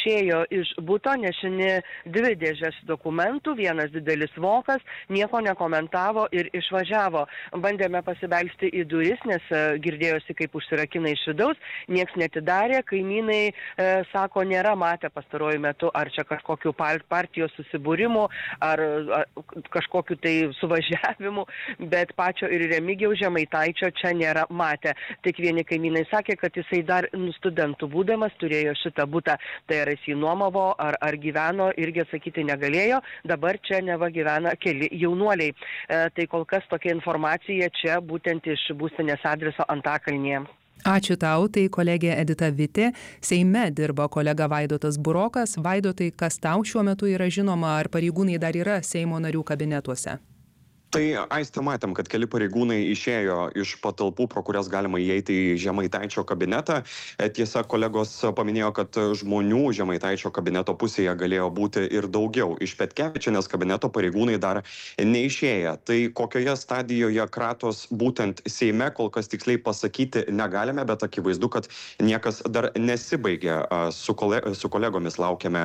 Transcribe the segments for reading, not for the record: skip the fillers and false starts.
išėjo iš buto, nešini 2 dėžės dokumentų, 1 didelis vokas, nieko nekomentavo ir išvažiavo. Bandėme pasibelsti į duris, nes girdėjosi, kaip užsirakina iš vidaus, nieks netidarė, kaimynai sako, nėra matę pastaruoju metu, ar čia kažkokiu partijos susibūrimu, ar kažkokiu tai suvažiavimu, bet pačio ir Remigijaus Žemaitaičio čia nėra matę. Tik vieni kaimynai sakė, kad jisai dar studentų būdamas turėjo šitą butą, tai ar jis jį nuomavo, ar gyveno, irgi atsakyti negalėjo, dabar čia neva gyvena keli jaunuoliai. Tai kol kas tokia informacija čia būtent iš būstinės adreso Antakalnyje. Ačiū tau, tai kolegė Edita Vitė. Seime dirba kolega Vaidotas Burokas. Vaidotai, kas tau šiuo metu yra žinoma, ar pareigūnai dar yra Seimo narių kabinetuose? Tai Aiste matėm, kad keli pareigūnai išėjo iš patalpų, pro kurias galima įeiti į Žemaitaičio kabinetą. Tiesa, kolegos paminėjo, kad žmonių Žemaitaičio kabineto pusėje galėjo būti ir daugiau. Iš Petkevičienės kabineto pareigūnai dar neišėję. Tai kokioje stadijoje kratos būtent Seime, kol kas tiksliai pasakyti negalime, bet akivaizdu, kad niekas dar nesibaigė. Su kolegomis laukiame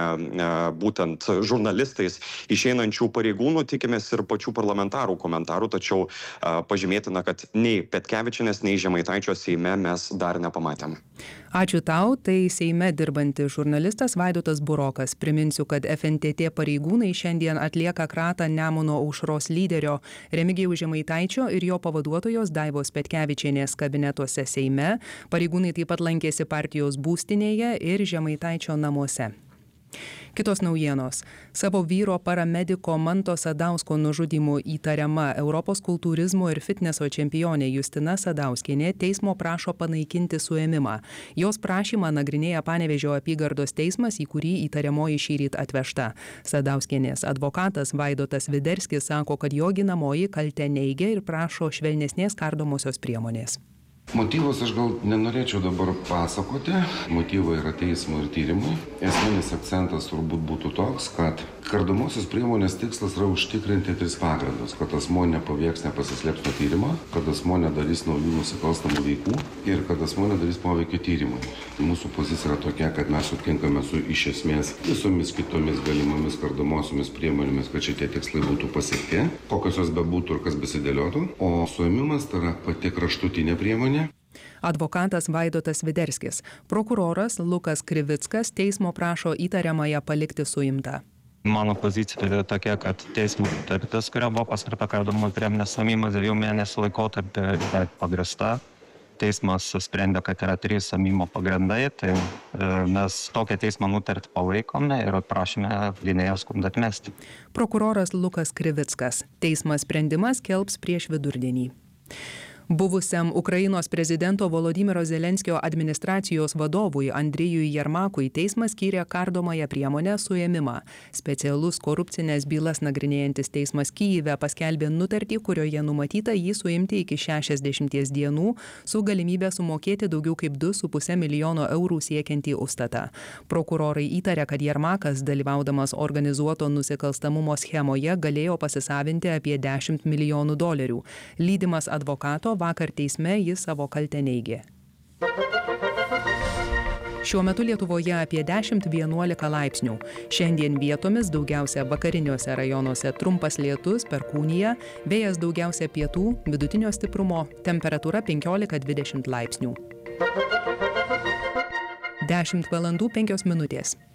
būtent žurnalistais išeinančių pareigūnų, tikimės ir pačių parlamentarų komentarų, tačiau pažymėtina, kad nei Petkevičienės, nei Žemaitaičio Seime mes dar nepamatėm. Ačiū tau, tai Seime dirbantis žurnalistas Vaidotas Burokas. Priminsiu, kad FNTT pareigūnai šiandien atlieka kratą Nemuno aušros lyderio Remigijaus Žemaitaičio ir jo pavaduotojos Daivos Petkevičienės kabinetuose Seime. Pareigūnai taip pat lankėsi partijos būstinėje ir Žemaitaičio namuose. Kitos naujienos. Savo vyro paramediko Manto Sadausko nužudymu įtariama Europos kultūrizmo ir fitneso čempionė Justina Sadauskienė teismo prašo panaikinti suėmimą. Jos prašymą nagrinėja Panevėžio apygardos teismas, į kurį įtariamoji šįryt atvežta. Sadauskienės advokatas Vaidotas Viderskis sako, kad jo ginamoji kaltę neigia ir prašo švelnesnės kardomosios priemonės. Motyvus aš gal nenorėčiau dabar pasakoti. Motyvai yra teismo ir tyrimui. Esminis akcentas turbūt būtų toks, kad kardomosios priemonės tikslas yra užtikrinti 3 pagrindus. Kad asmuo nepabėgs, nepasislėps nuo tyrimo, kad asmuo nedarys naujų nusikalstamų veikų ir kad asmuo nedarys poveikio tyrimui. Mūsų pozicija yra tokia, kad mes sutinkame su iš esmės visomis kitomis galimomis kardomosiomis priemonėmis, kad šitie tikslai būtų pasiekti, kokios jos bebūtų ir kas besidėliotų. O suėmimas tai yra pati kraštutinė priemonė. Advokatas Vaidotas Viderskis. Prokuroras Lukas Krivickas teismo prašo įtariamąją palikti suimtą. Mano pozicija yra tokia, kad teismo nutartis, kuria buvo paskirta kardomųjų priemonių suėmimas 2 mėnesių laikotarpį, yra pagrįsta. Teismas sprendė, kad yra 3 suėmimo pagrindai, tai mes tokią teismo nutartį palaikome ir prašome gynėjo skundą atmesti. Prokuroras Lukas Krivickas. Teismo sprendimas skelbs prieš vidurdienį. Buvusiam Ukrainos prezidento Volodymyro Zelenskio administracijos vadovui Andrijui Jermakui teismas skyrė kardomąją priemonę suėmimą. Specialus korupcinės bylas nagrinėjantis teismas Kyjive paskelbė nutartį, kurioje numatyta jį suimti iki 60 dienų su galimybė sumokėti daugiau kaip 2,5 milijono eurų siekiantį užstatą. Prokurorai įtarė, kad Jermakas, dalyvaudamas organizuoto nusikalstamumo schemoje, galėjo pasisavinti apie $10 milijonų. Lydimas advokato vakar teisme jis savo kaltę neigė. Šiuo metu Lietuvoje apie 10–11 laipsnių. Šiandien vietomis daugiausia vakariniuose rajonuose trumpas lietus, perkūnija, vėjas daugiausia pietų, vidutinio stiprumo, temperatūra 15–20 laipsnių. 10:05.